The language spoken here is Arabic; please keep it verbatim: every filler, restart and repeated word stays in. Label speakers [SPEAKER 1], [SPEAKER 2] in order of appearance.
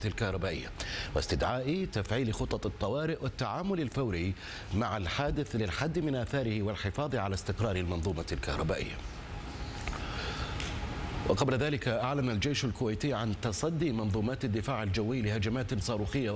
[SPEAKER 1] الكهربائية واستدعاء تفعيل خطط الطوارئ والتعامل الفوري مع الحادث للحد من آثاره والحفاظ على استقرار المنظومة الكهربائية. وقبل ذلك أعلن الجيش الكويتي عن تصدي منظومات الدفاع الجوي لهجمات صاروخية